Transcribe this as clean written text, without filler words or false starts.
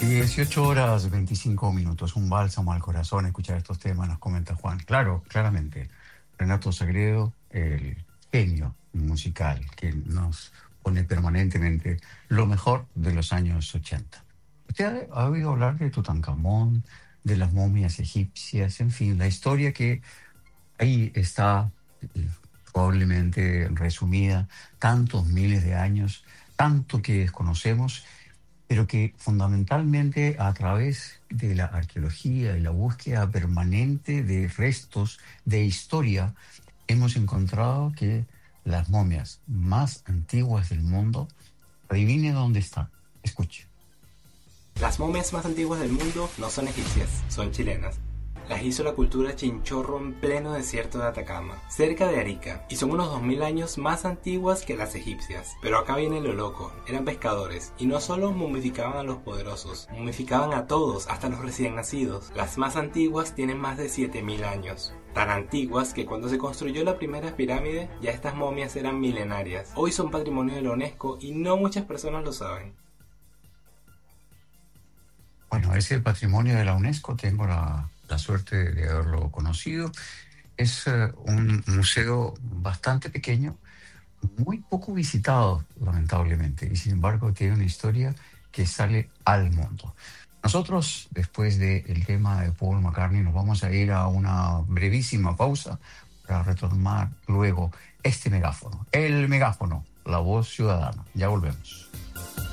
18 horas 25 minutos, un bálsamo al corazón escuchar estos temas, nos comenta Juan. Claro, claramente, Renato Sagredo, el genio musical que nos pone permanentemente lo mejor de los años 80. ¿Usted ha oído hablar de Tutankamón, de las momias egipcias, en fin, la historia que ahí está probablemente resumida, tantos miles de años, tanto que desconocemos, pero que fundamentalmente a través de la arqueología y la búsqueda permanente de restos de historia, hemos encontrado que las momias más antiguas del mundo, adivine dónde están. Escuche. Las momias más antiguas del mundo no son egipcias, son chilenas. Las hizo la cultura Chinchorro en pleno desierto de Atacama, cerca de Arica, y son unos 2000 años más antiguas que las egipcias. Pero acá viene lo loco, eran pescadores, y no solo momificaban a los poderosos, momificaban a todos, hasta los recién nacidos. Las más antiguas tienen más de 7000 años, tan antiguas que cuando se construyó la primera pirámide, ya estas momias eran milenarias. Hoy son patrimonio de la UNESCO y no muchas personas lo saben. Bueno, ese patrimonio de la UNESCO tengo la suerte de haberlo conocido. Es un museo bastante pequeño, muy poco visitado, lamentablemente, y sin embargo tiene una historia que sale al mundo. Nosotros, después del tema de Paul McCartney, nos vamos a ir a una brevísima pausa para retomar luego este megáfono, el megáfono, la voz ciudadana. Ya volvemos.